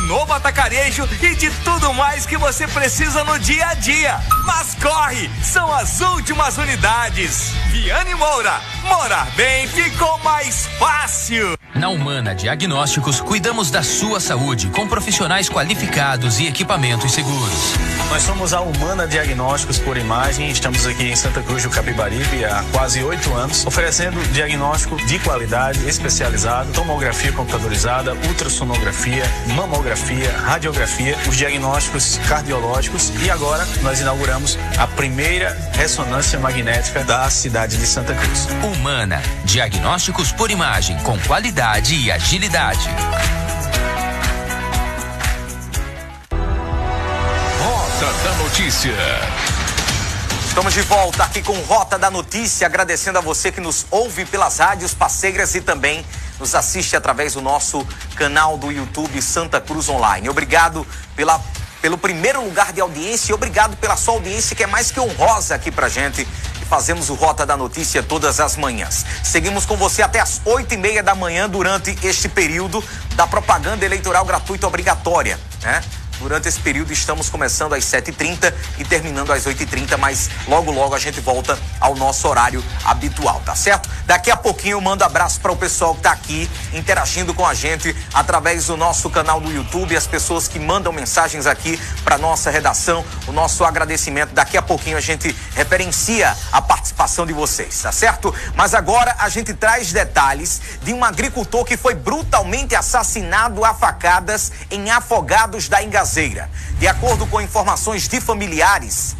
novo atacarejo e de tudo mais que você precisa no dia a dia. Mas corre, são as últimas unidades. Viane Moura, morar bem ficou mais fácil. Na Humana Diagnósticos, cuidamos da sua saúde com profissionais qualificados e equipamentos seguros. Nós somos a Humana Diagnósticos por Imagem, estamos aqui em Santa Cruz do Capibaribe há quase 8 anos, oferecendo diagnóstico de qualidade, especializado, tomografia computadorizada, ultrassonografia, mamografia, radiografia, os diagnósticos cardiológicos e agora nós inauguramos a primeira ressonância magnética da cidade de Santa Cruz. Humana Diagnósticos por Imagem, com qualidade e agilidade. Rota da Notícia. Estamos de volta aqui com Rota da Notícia, agradecendo a você que nos ouve pelas rádios parceiras e também nos assiste através do nosso canal do YouTube Santa Cruz Online. Obrigado pelo primeiro lugar de audiência e obrigado pela sua audiência, que é mais que honrosa aqui pra gente. Fazemos o Rota da Notícia todas as manhãs. Seguimos com você até as 8h30 da manhã durante este período da propaganda eleitoral gratuita obrigatória, né? Durante esse período estamos começando às 7h30 e terminando às 8h30, mas logo a gente volta ao nosso horário habitual, tá certo? Daqui a pouquinho eu mando abraço para o pessoal que tá aqui interagindo com a gente através do nosso canal do YouTube, as pessoas que mandam mensagens aqui para nossa redação, o nosso agradecimento. Daqui a pouquinho a gente referencia a participação de vocês, tá certo? Mas agora a gente traz detalhes de um agricultor que foi brutalmente assassinado a facadas em Afogados da Engazeira. De acordo com informações de familiares,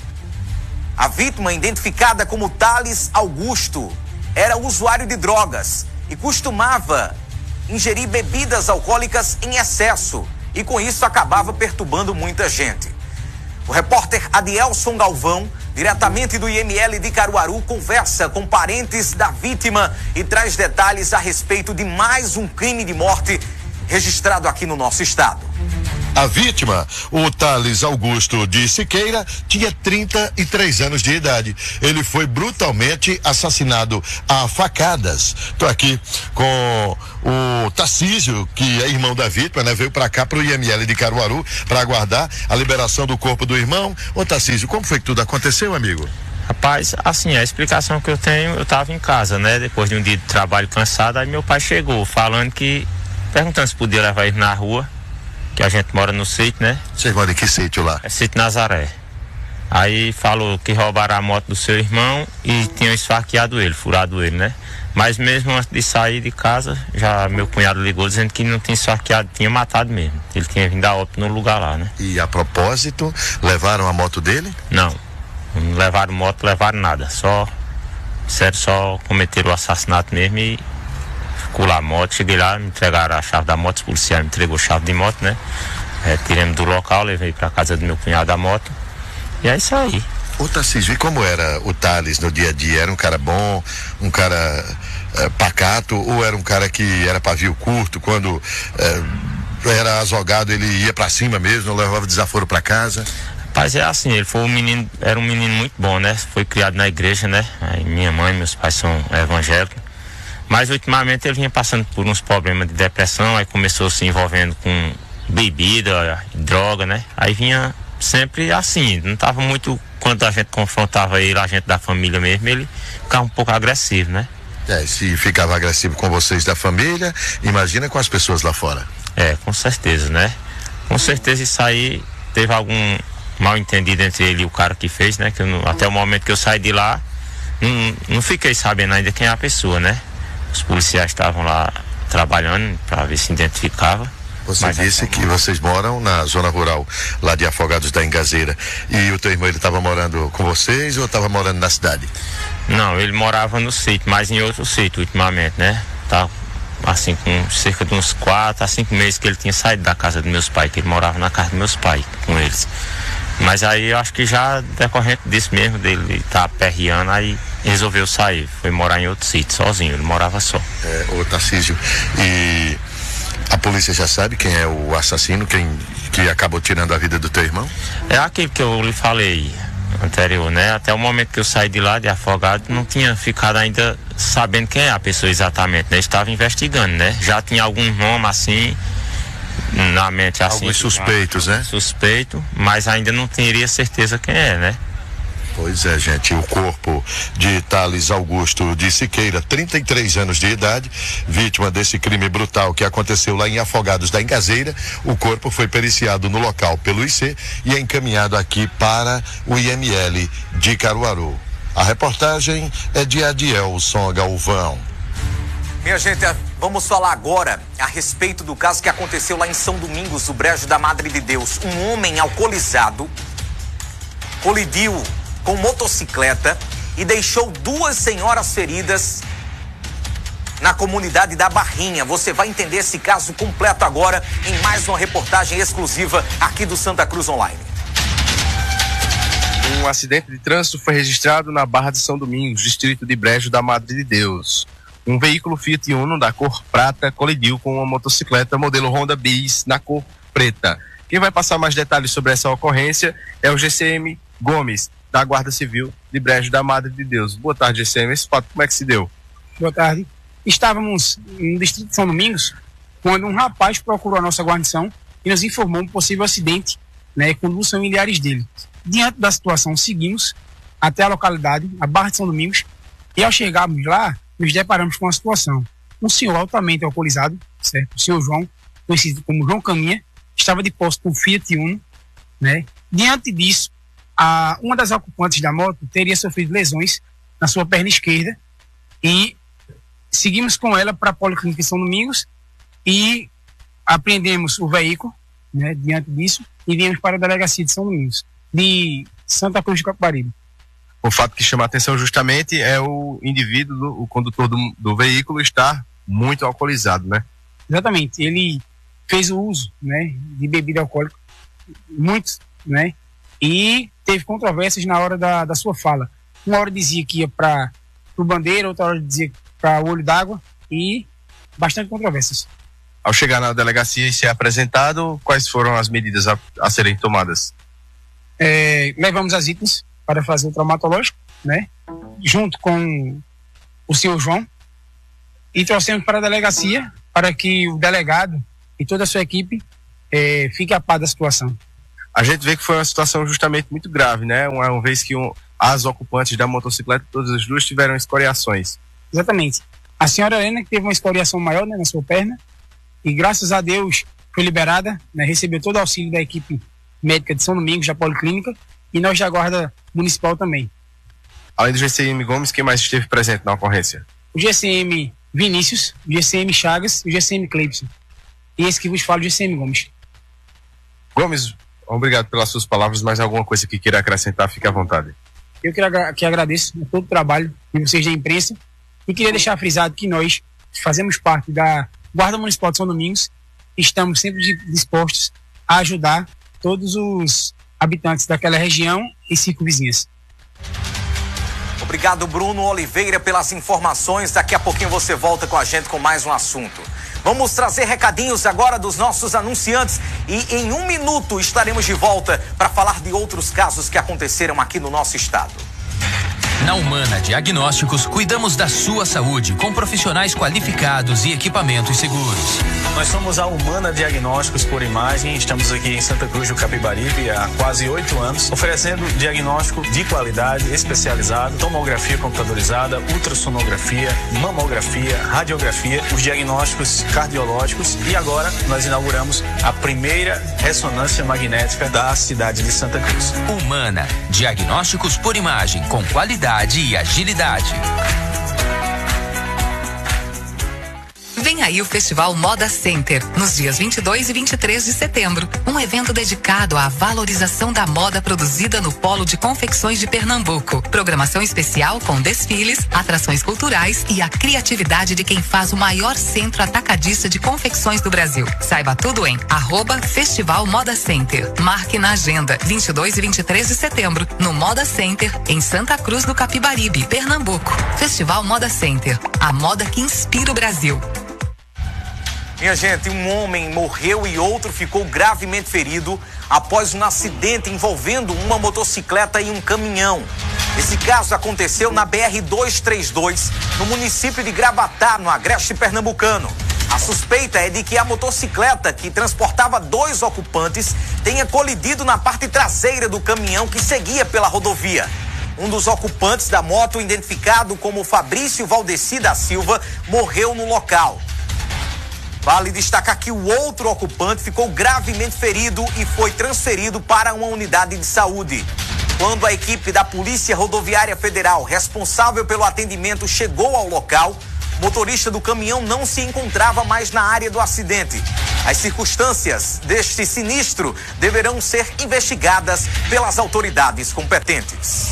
a vítima, identificada como Thales Augusto, era usuário de drogas e costumava ingerir bebidas alcoólicas em excesso e com isso acabava perturbando muita gente. O repórter Adielson Galvão, diretamente do IML de Caruaru, conversa com parentes da vítima e traz detalhes a respeito de mais um crime de morte registrado aqui no nosso estado. A vítima, o Thales Augusto de Siqueira, tinha 33 anos de idade. Ele foi brutalmente assassinado a facadas. Estou aqui com o Tarcísio, que é irmão da vítima, né? Veio para cá, para o IML de Caruaru, para aguardar a liberação do corpo do irmão. Ô Tarcísio, como foi que tudo aconteceu, amigo? Rapaz, assim, a explicação que eu tenho, eu estava em casa, né? Depois de um dia de trabalho cansado, aí meu pai chegou perguntando se podia levar ele na rua, que a gente mora no sítio, né? Vocês moram em que sítio lá? É sítio Nazaré. Aí falou que roubaram a moto do seu irmão e tinham esfaqueado ele, furado ele, né? Mas mesmo antes de sair de casa, já meu cunhado ligou dizendo que não tinha esfaqueado, tinha matado mesmo. Ele tinha vindo a óbito no lugar lá, né? E a propósito, levaram a moto dele? Não levaram moto, levaram nada. Só cometeram o assassinato mesmo e ficou lá a moto. Cheguei lá, me entregaram a chave da moto, os policiais me entregou a chave de moto, né? Tiramos do local, levei pra casa do meu cunhado a moto. E é isso aí. Ô Tarcísio, e como era o Thales no dia a dia? Era um cara bom, um cara pacato, ou era um cara que era pavio curto, quando era azogado ele ia pra cima mesmo, levava desaforo pra casa? Rapaz, é assim, ele foi era um menino muito bom, né? Foi criado na igreja, né? Aí minha mãe e meus pais são evangélicos. Mas ultimamente ele vinha passando por uns problemas de depressão, aí começou se envolvendo com bebida, droga, né? Aí vinha sempre assim, não estava muito, quando a gente confrontava ele, a gente da família mesmo, ele ficava um pouco agressivo, né? Se ficava agressivo com vocês da família, imagina com as pessoas lá fora. Com certeza, né? Com certeza isso aí teve algum mal entendido entre ele e o cara que fez, né? Que até o momento que eu saí de lá, não fiquei sabendo ainda quem é a pessoa, né? Os policiais estavam lá trabalhando para ver se identificava. Você disse que vocês moram na zona rural, lá de Afogados da Engazeira. E o teu irmão, ele estava morando com vocês ou estava morando na cidade? Não, ele morava no sítio, mas em outro sítio ultimamente, né? Tá assim, com cerca de uns 4 a 5 meses que ele tinha saído da casa dos meus pais, que ele morava na casa dos meus pais, com eles. Mas aí eu acho que já decorrente disso mesmo, dele tá aperreando, aí resolveu sair, foi morar em outro sítio, sozinho, ele morava só. Ô Tarcísio, e a polícia já sabe quem é o assassino, que acabou tirando a vida do teu irmão? É aquilo que eu lhe falei anterior, né? Até o momento que eu saí de lá, de Afogado, não tinha ficado ainda sabendo quem é a pessoa exatamente, né? Estava investigando, né? Já tinha algum nome assim, na mente assim. Alguns suspeitos, né? Suspeito, mas ainda não teria certeza quem é, né? Pois é, gente, o corpo de Thales Augusto de Siqueira, 33 anos de idade, vítima desse crime brutal que aconteceu lá em Afogados da Ingazeira. O corpo foi periciado no local pelo IC e é encaminhado aqui para o IML de Caruaru. A reportagem é de Adielson Galvão. Minha gente, vamos falar agora a respeito do caso que aconteceu lá em São Domingos, do Brejo da Madre de Deus. Um homem alcoolizado colidiu com motocicleta e deixou 2 senhoras feridas na comunidade da Barrinha. Você vai entender esse caso completo agora em mais uma reportagem exclusiva aqui do Santa Cruz Online. Um acidente de trânsito foi registrado na Barra de São Domingos, distrito de Brejo da Madre de Deus. Um veículo Fiat Uno da cor prata colidiu com uma motocicleta modelo Honda Bis na cor preta. Quem vai passar mais detalhes sobre essa ocorrência é o GCM Gomes, da Guarda Civil de Brejo da Madre de Deus. Boa tarde, GCM. Esse fato, como é que se deu? Boa tarde. Estávamos no distrito de São Domingos quando um rapaz procurou a nossa guarnição e nos informou um possível acidente, né, com 2 familiares dele. Diante da situação, seguimos até a localidade, a Barra de São Domingos, e ao chegarmos lá, nos deparamos com a situação. Um senhor altamente alcoolizado, certo? O senhor João, conhecido como João Caminha, estava de posse com Fiat Uno, né? Diante disso, uma das ocupantes da moto teria sofrido lesões na sua perna esquerda e seguimos com ela para a Policlínica de São Domingos e apreendemos o veículo, né, diante disso, e viemos para a Delegacia de São Domingos, de Santa Cruz do Capibaribe. O fato que chama a atenção justamente é o indivíduo, o condutor do veículo, estar muito alcoolizado, né? Exatamente, ele fez o uso, né, de bebida alcoólica, muitos, né, e teve controvérsias na hora da sua fala. Uma hora dizia que ia para o Bandeira, outra hora dizia para o Olho d'Água, e bastante controvérsias. Ao chegar na delegacia e ser apresentado, quais foram as medidas a serem tomadas? Levamos as vítimas para fazer o traumatológico, né, junto com o senhor João, e trouxemos para a delegacia para que o delegado e toda a sua equipe fique a par da situação. A gente vê que foi uma situação justamente muito grave, né? Uma vez que as ocupantes da motocicleta, todas as 2 tiveram escoriações. Exatamente. A senhora Helena, que teve uma escoriação maior, né, na sua perna, e graças a Deus foi liberada, né, recebeu todo o auxílio da equipe médica de São Domingos, da Policlínica, e nós da Guarda Municipal também. Além do GCM Gomes, quem mais esteve presente na ocorrência? O GCM Vinícius, o GCM Chagas e o GCM Cleibson. E esse que vos fala, o GCM Gomes. Gomes, obrigado pelas suas palavras, mas alguma coisa que queira acrescentar, fique à vontade. Eu que agradeço a todo o trabalho de vocês da imprensa e queria deixar frisado que nós fazemos parte da Guarda Municipal de São Domingos e estamos sempre dispostos a ajudar todos os habitantes daquela região e circunvizinhas. Obrigado, Bruno Oliveira, pelas informações. Daqui a pouquinho você volta com a gente com mais um assunto. Vamos trazer recadinhos agora dos nossos anunciantes e em 1 minuto estaremos de volta para falar de outros casos que aconteceram aqui no nosso estado. Na Humana Diagnósticos, cuidamos da sua saúde com profissionais qualificados e equipamentos seguros. Nós somos a Humana Diagnósticos por Imagem, estamos aqui em Santa Cruz do Capibaribe há quase 8 anos, oferecendo diagnóstico de qualidade, especializado, tomografia computadorizada, ultrassonografia, mamografia, radiografia, os diagnósticos cardiológicos e agora nós inauguramos a primeira ressonância magnética da cidade de Santa Cruz. Humana Diagnósticos por Imagem, com qualidade e agilidade. Vem aí o Festival Moda Center, nos dias 22 e 23 de setembro. Um evento dedicado à valorização da moda produzida no Polo de Confecções de Pernambuco. Programação especial com desfiles, atrações culturais e a criatividade de quem faz o maior centro atacadista de confecções do Brasil. Saiba tudo em @Festival Moda Center. Marque na agenda 22 e 23 de setembro, no Moda Center, em Santa Cruz do Capibaribe, Pernambuco. Festival Moda Center, a moda que inspira o Brasil. Minha gente, um homem morreu e outro ficou gravemente ferido após um acidente envolvendo uma motocicleta e um caminhão. Esse caso aconteceu na BR-232, no município de Gravatá, no Agreste Pernambucano. A suspeita é de que a motocicleta que transportava 2 ocupantes tenha colidido na parte traseira do caminhão que seguia pela rodovia. Um dos ocupantes da moto, identificado como Fabrício Valdeci da Silva, morreu no local. Vale destacar que o outro ocupante ficou gravemente ferido e foi transferido para uma unidade de saúde. Quando a equipe da Polícia Rodoviária Federal, responsável pelo atendimento, chegou ao local, o motorista do caminhão não se encontrava mais na área do acidente. As circunstâncias deste sinistro deverão ser investigadas pelas autoridades competentes.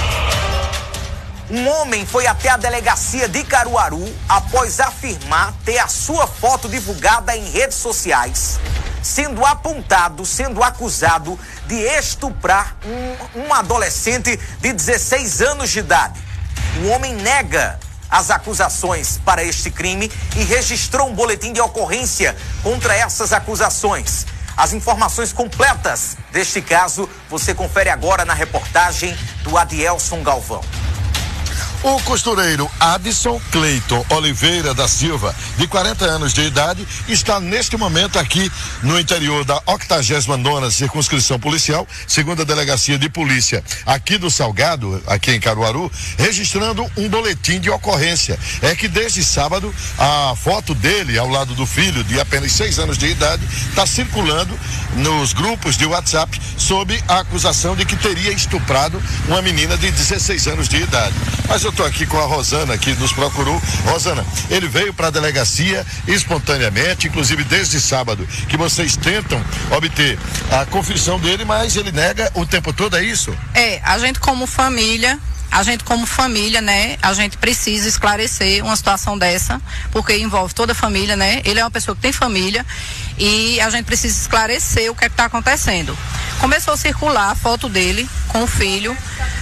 Um homem foi até a delegacia de Caruaru após afirmar ter a sua foto divulgada em redes sociais, sendo acusado de estuprar um adolescente de 16 anos de idade. O homem nega as acusações para este crime e registrou um boletim de ocorrência contra essas acusações. As informações completas deste caso você confere agora na reportagem do Adielson Galvão. O costureiro Adson Cleiton Oliveira da Silva, de 40 anos de idade, está neste momento aqui no interior da 89ª Circunscrição Policial, segunda Delegacia de Polícia aqui do Salgado, aqui em Caruaru, registrando um boletim de ocorrência. É que desde sábado a foto dele ao lado do filho de apenas 6 anos de idade está circulando nos grupos de WhatsApp sob a acusação de que teria estuprado uma menina de 16 anos de idade. Mas eu estou aqui com a Rosana, que nos procurou. Rosana, ele veio para a delegacia espontaneamente, inclusive desde sábado, que vocês tentam obter a confissão dele, mas ele nega o tempo todo, é isso? A gente como família, né, a gente precisa esclarecer uma situação dessa, porque envolve toda a família, né? Ele é uma pessoa que tem família e a gente precisa esclarecer o que é que está acontecendo. Começou a circular a foto dele com o filho,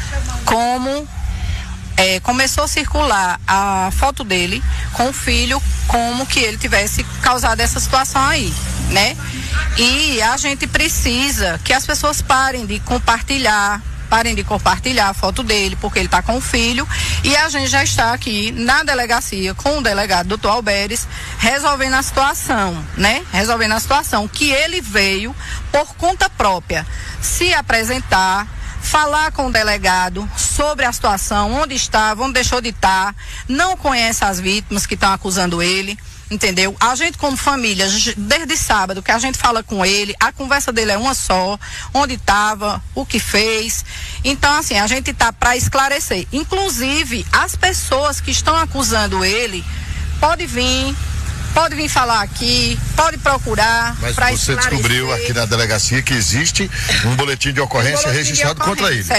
começou a circular a foto dele com o filho como que ele tivesse causado essa situação aí, né? E a gente precisa que as pessoas parem de compartilhar a foto dele, porque ele está com o filho, e a gente já está aqui na delegacia com o delegado Dr. Alberes resolvendo a situação, né? Resolvendo a situação que ele veio por conta própria se apresentar, falar com o delegado sobre a situação, onde estava, onde deixou de estar, não conhece as vítimas que estão acusando ele, entendeu? A gente como família, desde sábado que a gente fala com ele, a conversa dele é uma só, onde estava, o que fez. Então, assim, a gente tá para esclarecer. Inclusive, as pessoas que estão acusando ele, pode vir falar aqui, pode procurar. Mas você descobriu aqui na delegacia que existe um boletim de ocorrência registrado contra ele.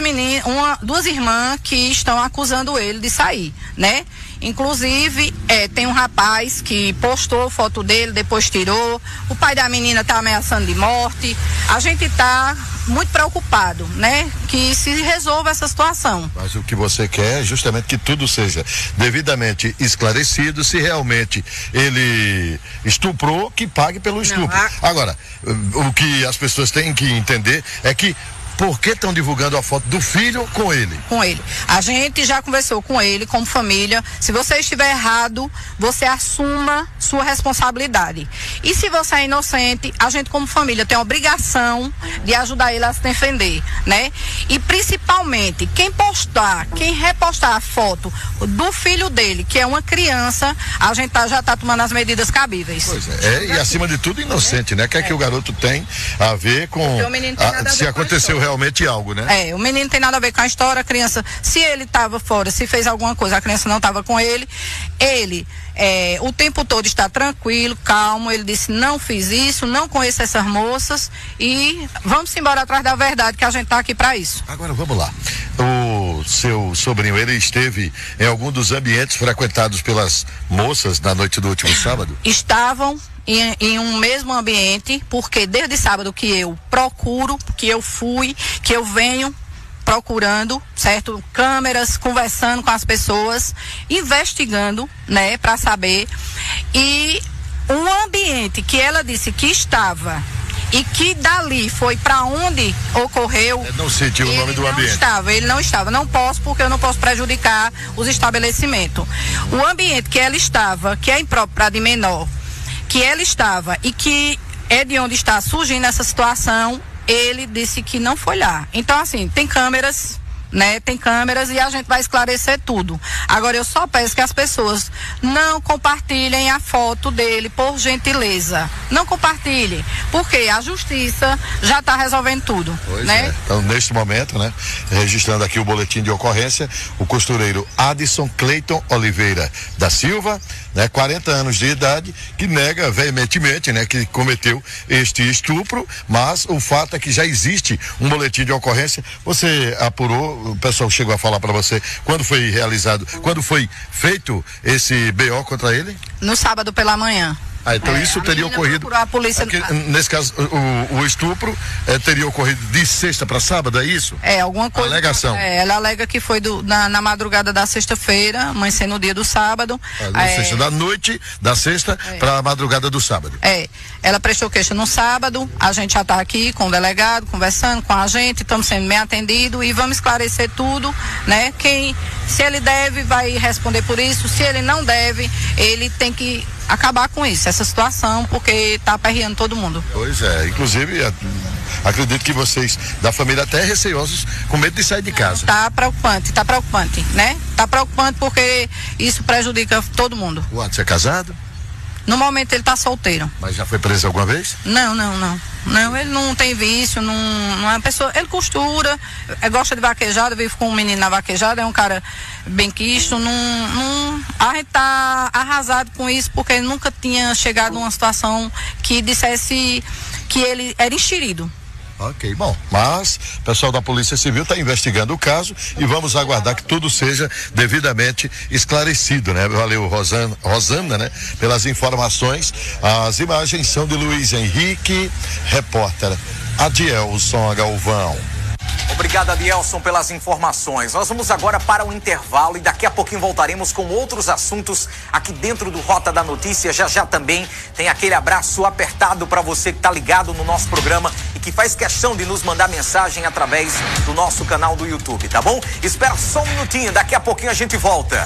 Duas irmãs que estão acusando ele de sair, né? Inclusive, tem um rapaz que postou foto dele, depois tirou. O pai da menina está ameaçando de morte. A gente está muito preocupado, né? Que se resolva essa situação. Mas o que você quer é justamente que tudo seja devidamente esclarecido. Se realmente ele estuprou, que pague pelo estupro. Agora, o que as pessoas têm que entender é que por que estão divulgando a foto do filho com ele? Com ele. A gente já conversou com ele, como família. Se você estiver errado, você assuma sua responsabilidade. E se você é inocente, a gente como família tem a obrigação de ajudar ele a se defender, né? E principalmente, quem repostar a foto do filho dele, que é uma criança, a gente já está tomando as medidas cabíveis. Pois é, e acima de tudo inocente, né? O que é que o garoto tem a ver com se aconteceu realmente algo, né? O menino tem nada a ver com a história, a criança, se ele estava fora, se fez alguma coisa, a criança não estava com ele, o tempo todo está tranquilo, calmo, ele disse, não fiz isso, não conheço essas moças e vamos embora atrás da verdade, que a gente está aqui para isso. Agora vamos lá, o seu sobrinho, ele esteve em algum dos ambientes frequentados pelas moças na noite do último sábado? Estavam em um mesmo ambiente, porque desde sábado que eu procuro, que eu fui, que eu venho procurando, certo? Câmeras, conversando com as pessoas, investigando, né, para saber. E um ambiente que ela disse que estava e que dali foi para onde ocorreu. Não sentiu o nome do ambiente. Ele não estava. Não posso, porque eu não posso prejudicar os estabelecimentos. O ambiente que ela estava, que é impróprio para de menor, que ela estava e que é de onde está surgindo essa situação, ele disse que não foi lá. Então, assim, tem câmeras, né? Tem câmeras e a gente vai esclarecer tudo. Agora, eu só peço que as pessoas não compartilhem a foto dele, por gentileza. Não compartilhem, porque a justiça já está resolvendo tudo, pois né? É. Então, neste momento, né? Registrando aqui o boletim de ocorrência, o costureiro Adson Cleiton Oliveira da Silva, né? 40 anos de idade, que nega veementemente, né? Que cometeu este estupro, mas o fato é que já existe um boletim de ocorrência. Você apurou, o pessoal chegou a falar para você quando foi realizado, quando foi feito esse BO contra ele? No sábado pela manhã. Ah, então isso teria ocorrido. A polícia... Aqui, nesse caso, o estupro teria ocorrido de sexta para sábado, é isso? É, alguma coisa. Alegação. Ela alega que foi na madrugada da sexta-feira, amanhecendo no dia do sábado. Sexta, da noite da sexta para a madrugada do sábado. Ela prestou queixa no sábado, a gente já está aqui com o delegado, conversando com a gente, estamos sendo bem atendidos e vamos esclarecer tudo, né? Se ele deve, vai responder por isso, se ele não deve, ele tem que acabar com isso, essa situação, porque está aperreando todo mundo. Pois é, inclusive acredito que vocês da família até receosos, com medo de sair de casa. Tá preocupante, né? Tá preocupante porque isso prejudica todo mundo. O Adson é casado? No momento ele tá solteiro. Mas já foi preso alguma vez? Não. Não, ele não tem vício, não é uma pessoa, ele costura, gosta de vaquejada, vive com um menino na vaquejada, é um cara bem quisto, a gente tá arrasado com isso, porque ele nunca tinha chegado numa situação que dissesse que ele era enxerido. Ok, bom, mas o pessoal da Polícia Civil está investigando o caso e vamos aguardar que tudo seja devidamente esclarecido, né? Valeu, Rosana, né? Pelas informações. As imagens são de Luiz Henrique, repórter Adielson Galvão. Obrigado, Adielson, pelas informações. Nós vamos agora para o intervalo e daqui a pouquinho voltaremos com outros assuntos aqui dentro do Rota da Notícia. Já também tem aquele abraço apertado para você que está ligado no nosso programa e que faz questão de nos mandar mensagem através do nosso canal do YouTube, tá bom? Espera só um minutinho, daqui a pouquinho a gente volta.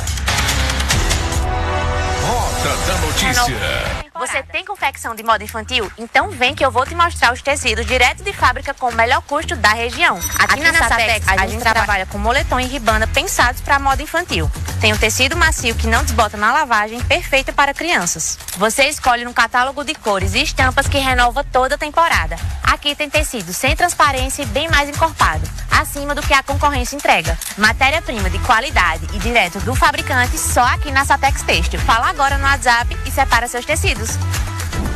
Rota da Notícia. Você tem confecção de moda infantil? Então vem que eu vou te mostrar os tecidos direto de fábrica com o melhor custo da região. Aqui na Satex, a gente trabalha com moletom e ribana pensados para moda infantil. Tem um tecido macio que não desbota na lavagem, perfeito para crianças. Você escolhe no catálogo de cores e estampas que renova toda a temporada. Aqui tem tecido sem transparência e bem mais encorpado, acima do que a concorrência entrega. Matéria-prima de qualidade e direto do fabricante só aqui na Satex Têxtil. Fala agora no WhatsApp e separa seus tecidos.